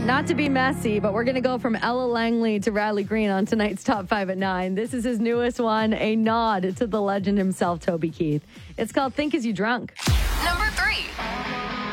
Not to be messy, but we're going to go from Ella Langley to Riley Green on tonight's Top 5 at 9. This is his newest one, a nod to the legend himself, Toby Keith. It's called Think Is You Drunk. Number 3.